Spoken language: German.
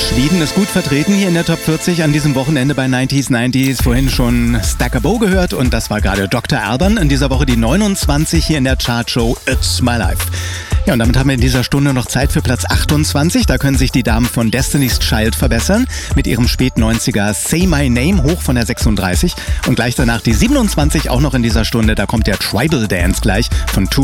Schweden ist gut vertreten hier in der Top 40 an diesem Wochenende bei 90s. Vorhin schon Stacker Bo gehört und das war gerade Dr. Alban. In dieser Woche die 29 hier in der Chartshow It's My Life. Ja, und damit haben wir in dieser Stunde noch Zeit für Platz 28. Da können sich die Damen von Destiny's Child verbessern. Mit ihrem Spät-90er Say My Name hoch von der 36. Und gleich danach die 27 auch noch in dieser Stunde. Da kommt der Tribal Dance gleich von Two